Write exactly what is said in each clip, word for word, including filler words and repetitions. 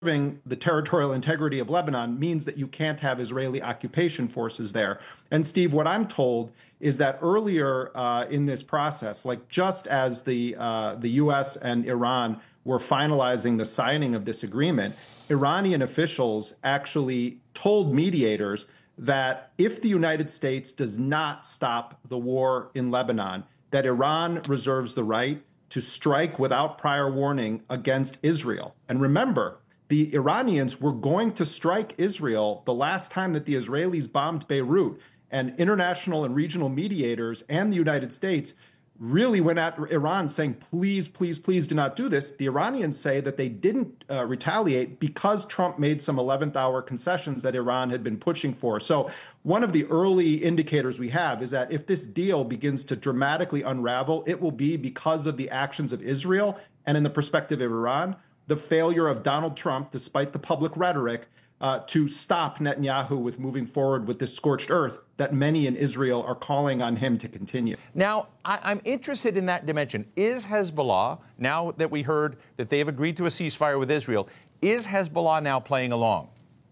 the territorial integrity of Lebanon means that you can't have Israeli occupation forces there. And Steve, what I'm told is that earlier uh, in this process, like just as the uh, the U S and Iran were finalizing the signing of this agreement, Iranian officials actually told mediators that if the United States does not stop the war in Lebanon, that Iran reserves the right to strike without prior warning against Israel. And remember, the Iranians were going to strike Israel the last time that the Israelis bombed Beirut, and international and regional mediators and the United States really went at Iran saying, please, please, please do not do this. The Iranians say that they didn't uh, retaliate because Trump made some eleventh hour concessions that Iran had been pushing for. So one of the early indicators we have is that if this deal begins to dramatically unravel, it will be because of the actions of Israel and, in the perspective of Iran, the failure of Donald Trump, despite the public rhetoric, uh, to stop Netanyahu with moving forward with this scorched earth that many in Israel are calling on him to continue. Now, I, I'm interested in that dimension. Is Hezbollah, now that we heard that they have agreed to a ceasefire with Israel, is Hezbollah now playing along?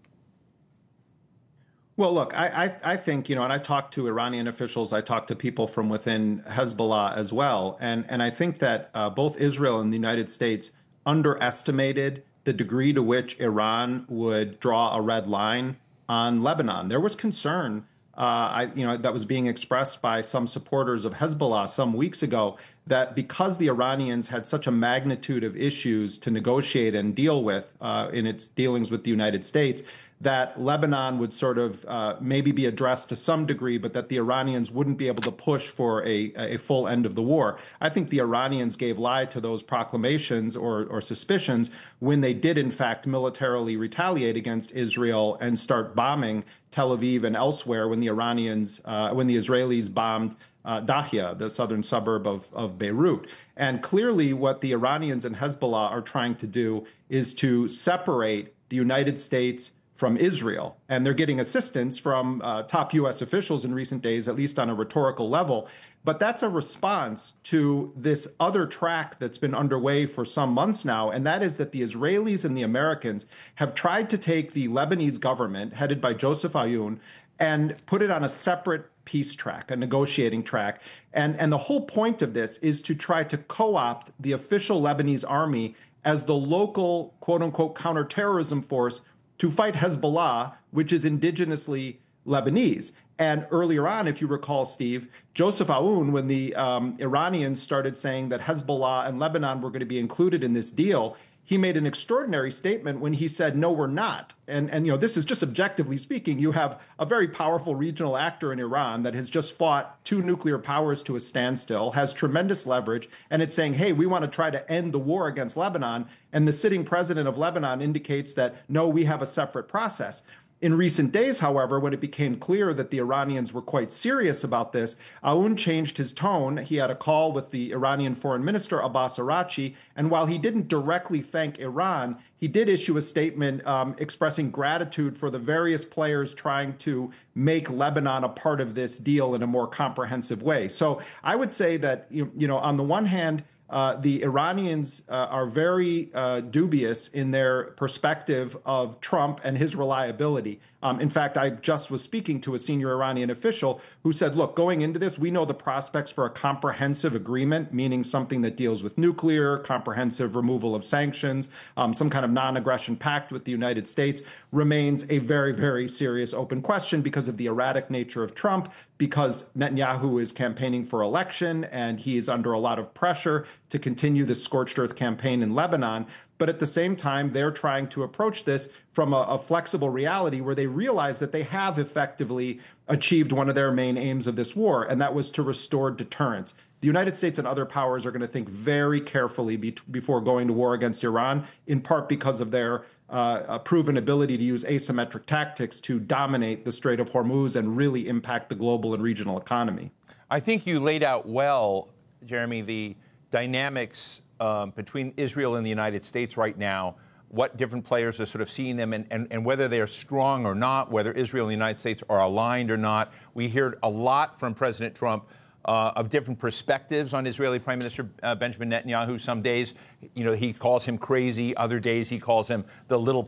Well, look, I, I, I think, you know, and I talked to Iranian officials, I talked to people from within Hezbollah as well, and, and I think that uh, both Israel and the United States underestimated the degree to which Iran would draw a red line on Lebanon. There was concern, uh, I, you know, that was being expressed by some supporters of Hezbollah some weeks ago, that because the Iranians had such a magnitude of issues to negotiate and deal with uh, in its dealings with the United States, that Lebanon would sort of uh, maybe be addressed to some degree, but that the Iranians wouldn't be able to push for a, a full end of the war. I think the Iranians gave lie to those proclamations or, or suspicions when they did, in fact, militarily retaliate against Israel and start bombing Tel Aviv and elsewhere when the Iranians, uh, when the Israelis bombed uh, Dahia, the southern suburb of, of Beirut. And clearly what the Iranians and Hezbollah are trying to do is to separate the United States from Israel. And they're getting assistance from uh, top U S officials in recent days, at least on a rhetorical level. But that's a response to this other track that's been underway for some months now, and that is that the Israelis and the Americans have tried to take the Lebanese government, headed by Joseph Aoun, and put it on a separate peace track, a negotiating track. And, and the whole point of this is to try to co-opt the official Lebanese army as the local, quote-unquote, counterterrorism force to fight Hezbollah, which is indigenously Lebanese. And earlier on, if you recall, Steve, Joseph Aoun, when the um, Iranians started saying that Hezbollah and Lebanon were going to be included in this deal, he made an extraordinary statement when he said, no, we're not. And, and you know, this is just objectively speaking. You have a very powerful regional actor in Iran that has just fought two nuclear powers to a standstill, has tremendous leverage, and it's saying, hey, we want to try to end the war against Lebanon. And the sitting president of Lebanon indicates that, no, we have a separate process. In recent days, however, when it became clear that the Iranians were quite serious about this, Aoun changed his tone. He had a call with the Iranian foreign minister, Abbas Araghchi, and while he didn't directly thank Iran, he did issue a statement um, expressing gratitude for the various players trying to make Lebanon a part of this deal in a more comprehensive way. So I would say that, you, you know, on the one hand, Uh, the Iranians uh, are very uh, dubious in their perspective of Trump and his reliability. Um, in fact, I just was speaking to a senior Iranian official who said, look, going into this, we know the prospects for a comprehensive agreement, meaning something that deals with nuclear, comprehensive removal of sanctions, um, some kind of non-aggression pact with the United States, remains a very, very serious open question because of the erratic nature of Trump, because Netanyahu is campaigning for election and he is under a lot of pressure to continue the scorched earth campaign in Lebanon. But at the same time, they're trying to approach this from a, a flexible reality where they realize that they have effectively achieved one of their main aims of this war, and that was to restore deterrence. The United States and other powers are going to think very carefully be before going to war against Iran, in part because of their uh, proven ability to use asymmetric tactics to dominate the Strait of Hormuz and really impact the global and regional economy. I think you laid out well, Jeremy, the dynamics um, between Israel and the United States right now, what different players are sort of seeing them, and, and, and whether they are strong or not, whether Israel and the United States are aligned or not. We heard a lot from President Trump uh, of different perspectives on Israeli Prime Minister uh, Benjamin Netanyahu. Some days, you know, he calls him crazy. Other days, he calls him the little